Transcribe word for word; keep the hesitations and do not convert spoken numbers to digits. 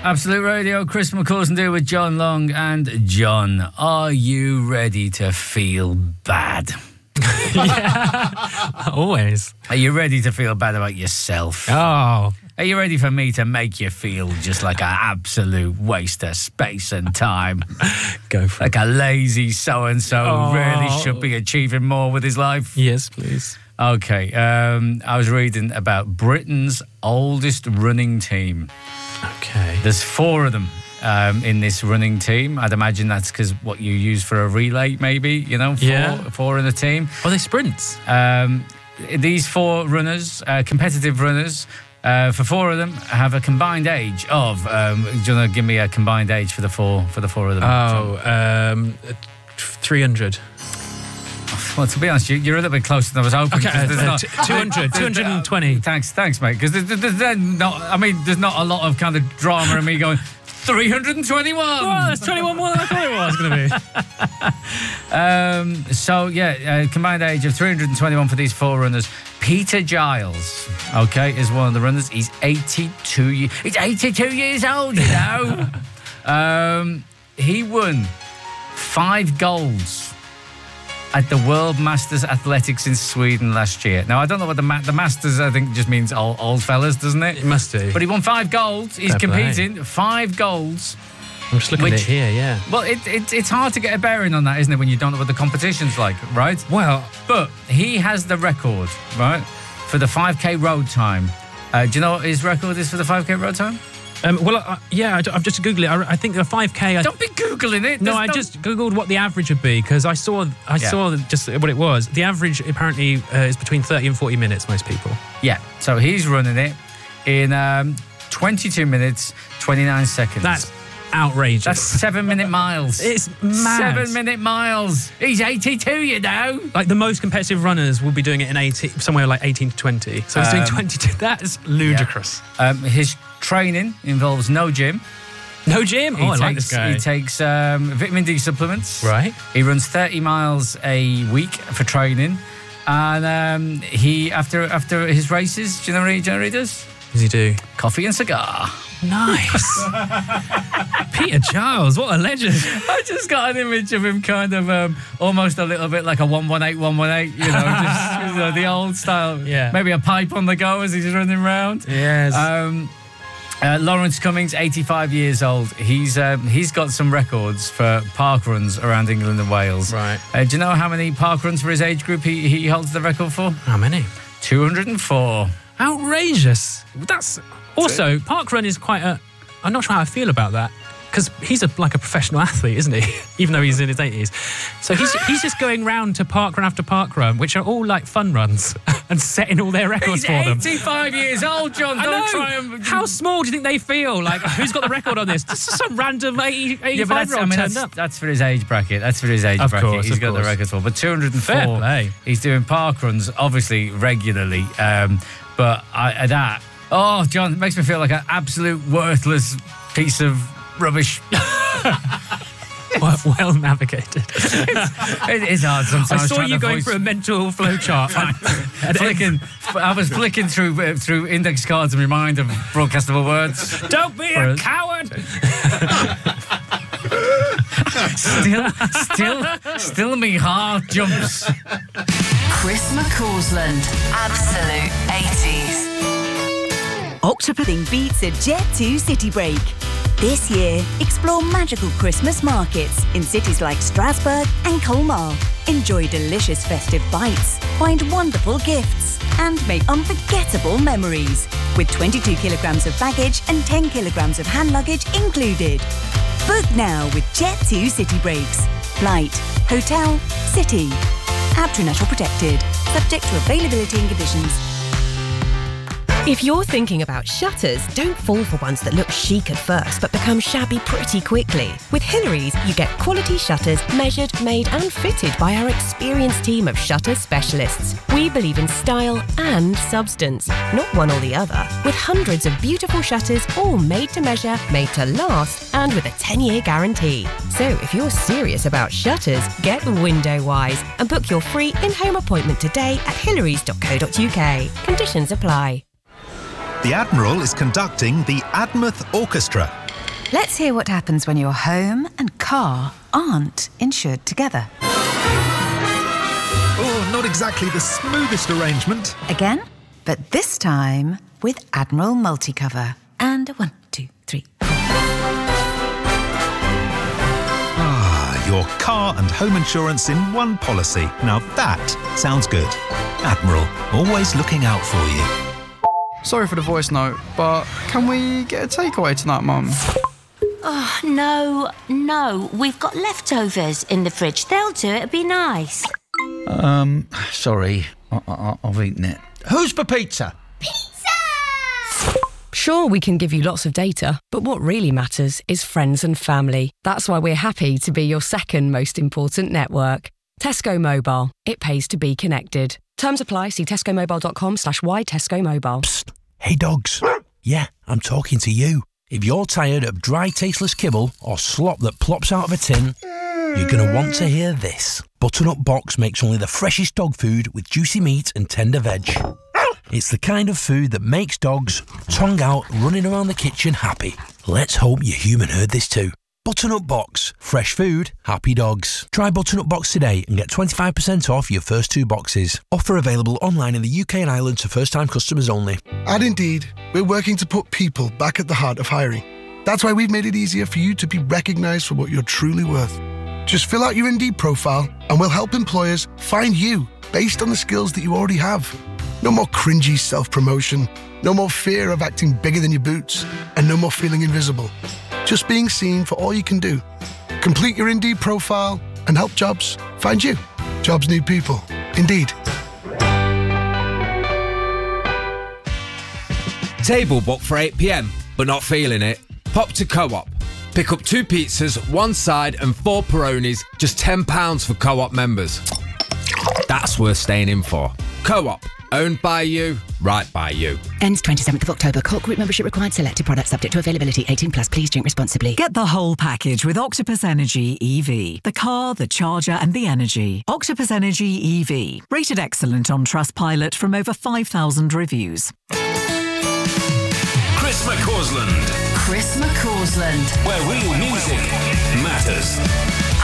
Absolute Radio, Chris McCausland here with John Long. And John, are you ready to feel bad? Yeah, always. Are you ready to feel bad about yourself? Oh. Are you ready for me to make you feel just like an absolute waste of space and time? Go for like it. Like a lazy so-and-so Oh. who really should be achieving more with his life? Yes, please. Okay, um, I was reading about Britain's oldest running team. Okay. There's four of them um, in this running team. I'd imagine that's because what you use for a relay, maybe, you know, four, Yeah. four in a team. Are they sprints? Um, these four runners, uh, competitive runners, uh, for four of them, have a combined age of. Um, do you want to give me a combined age for the four for the four of them? Oh, um, three hundred. Well, to be honest, you, you're a little bit closer than I was hoping. Okay, 'cause there's uh, not- t- two hundred, two hundred twenty. Thanks, thanks, mate. Because there's, there's there's not. I mean, there's not a lot of kind of drama in me going three hundred twenty-one. Oh, that's twenty-one more than I thought it was going to be. Um, so, yeah, uh, combined age of three hundred twenty-one for these four runners. Peter Giles, okay, is one of the runners. He's eighty-two years. He's eighty-two years old, you know. um, he won five golds at the World Masters Athletics in Sweden last year. Now, I don't know what the ma- the Masters, I think, just means old, old fellas, doesn't it? It must do. But he won five golds. He's Fair play. competing. Five golds. I'm just looking Which- at it here, yeah. Well, it, it, it's hard to get a bearing on that, isn't it, when you don't know what the competition's like, right? Well, But he has the record, right, for the five K road time. Uh, do you know what his record is for the five K road time? um, well, uh, yeah, I, I've just Googled it. I, I think the five K... I, Don't be Googling it. no, There's I just Googled what the average would be because I saw I Yeah. saw just what it was. The average apparently uh, is between thirty and forty minutes, most people. Yeah, so he's running it in um, twenty-two minutes, twenty-nine seconds. That's outrageous. That's seven-minute miles. It's mad. Seven-minute miles. He's eighty-two, you know. Like the most competitive runners will be doing it in eighteen, somewhere like eighteen to twenty. So he's doing Um, twenty-two. That is ludicrous. Um, his training involves no gym. No gym? He Oh, I takes, like this guy. He takes um, vitamin D supplements. Right. He runs thirty miles a week for training. And um, he, after after his races, do you know what he generally does? What does he do? Coffee and cigar. Nice. Peter Giles, what a legend. I just got an image of him kind of um, almost a little bit like a one one eight, one one eight, you know, just you know, the old style. Yeah. Maybe a pipe on the go as he's running around. Yes. Um, uh, Lawrence Cummings, eighty-five years old. He's um, he's got some records for park runs around England and Wales. Right. Uh, do you know how many park runs for his age group he, he holds the record for? How many? two hundred four. Outrageous. That's also parkrun is quite a. I'm not sure how I feel about that because he's a like a professional athlete, isn't he? Even though he's in his eighties, so he's he's just going round to parkrun after parkrun, which are all like fun runs, and setting all their records He's for them. eighty-five years old, John. I Don't know. try and... How small do you think they feel? Like, who's got the record on this? Just some random eighty, Yeah, but that's, I eighty-five-year-old mean, turned that's, up. that's for his age bracket. That's for his age Of bracket. course, He's of got the course. record for. But two hundred four, Fair play. he's doing park runs, obviously, regularly. Um, but I, that, oh, John, it makes me feel like an absolute worthless piece of rubbish. well, well navigated. It is hard sometimes. I saw trying you to going voice- through a mental flowchart. flicking, I was flicking through uh, through index cards in my mind of broadcastable words. Don't be For a us. coward. Still, still, still, me heart jumps. Chris McCausland, Absolute eighties. Octopussing beats a Jet two city break. This year, explore magical Christmas markets in cities like Strasbourg and Colmar. Enjoy delicious festive bites, find wonderful gifts, and make unforgettable memories. With twenty-two kilograms of baggage and ten kilograms of hand luggage included. Book now with Jet two City Breaks. Flight, hotel, city. Abtrinational protected. Subject to availability and conditions. If you're thinking about shutters, don't fall for ones that look chic at first but become shabby pretty quickly. With Hillary's, you get quality shutters measured, made and fitted by our experienced team of shutter specialists. We believe in style and substance, not one or the other. With hundreds of beautiful shutters, all made to measure, made to last, and with a ten-year guarantee. So if you're serious about shutters, get Window Wise and book your free in-home appointment today at hillarys dot co dot uk. Conditions apply. The Admiral is conducting the Admouth Orchestra. Let's hear what happens when your home and car aren't insured together. Oh, not exactly the smoothest arrangement. Again, but this time with Admiral Multicover. And a one, two, three. Ah, your car and home insurance in one policy. Now that sounds good. Admiral, always looking out for you. Sorry for the voice note, but can we get a takeaway tonight, Mum? Oh, no, no. We've got leftovers in the fridge. They'll do it. It'd be nice. Um, sorry. I, I, I've eaten it. Who's for pizza? Sure, we can give you lots of data, but what really matters is friends and family. That's why we're happy to be your second most important network. Tesco Mobile. It pays to be connected. Terms apply. See tescomobile.com slash why Tesco Mobile. Psst. Hey, dogs. Yeah, I'm talking to you. If you're tired of dry, tasteless kibble or slop that plops out of a tin, you're going to want to hear this. Butternut Box makes only the freshest dog food with juicy meat and tender veg. It's the kind of food that makes dogs, tongue out, running around the kitchen happy. Let's hope your human heard this too. Butternut Box. Fresh food, happy dogs. Try Butternut Box today and get twenty-five percent off your first two boxes. Offer available online in the U K and Ireland to first-time customers only. At Indeed, we're working to put people back at the heart of hiring. That's why we've made it easier for you to be recognised for what you're truly worth. Just fill out your Indeed profile and we'll help employers find you based on the skills that you already have. No more cringy self-promotion, no more fear of acting bigger than your boots, and no more feeling invisible. Just being seen for all you can do. Complete your Indeed profile and help jobs find you. Jobs need people. Indeed. Table booked for eight p m, but not feeling it? Pop to Co-op. Pick up two pizzas, one side and four Peronis, just ten pounds for Co-op members. That's worth staying in for. Co-op. Owned by you, right by you. Ends twenty-seventh of October. Co-op group membership required. Selected products subject to availability. eighteen plus. Please drink responsibly. Get the whole package with Octopus Energy E V. The car, the charger and the energy. Octopus Energy E V. Rated excellent on Trustpilot from over five thousand reviews. Chris McCausland. Chris McCausland. Where real music matters.